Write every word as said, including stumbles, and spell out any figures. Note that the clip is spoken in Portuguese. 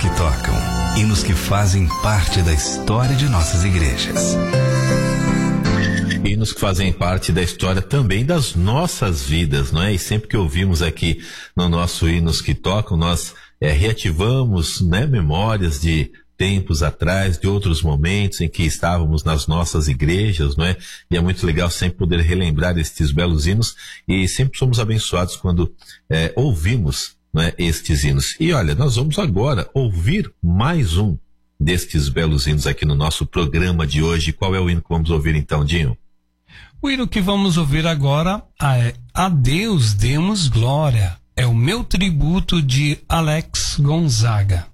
que tocam, hinos que fazem parte da história de nossas igrejas. Hinos que fazem parte da história também das nossas vidas, não é? E sempre que ouvimos aqui no nosso Hinos que Tocam, nós é, reativamos, né, memórias de tempos atrás, de outros momentos em que estávamos nas nossas igrejas, não é? E é muito legal sempre poder relembrar estes belos hinos, e sempre somos abençoados quando é, ouvimos, não é, estes hinos. E olha, nós vamos agora ouvir mais um destes belos hinos aqui no nosso programa de hoje. Qual é o hino que vamos ouvir então, Dinho? O hino que vamos ouvir agora é A Deus Demos Glória. É o Meu Tributo, de Alex Gonzaga.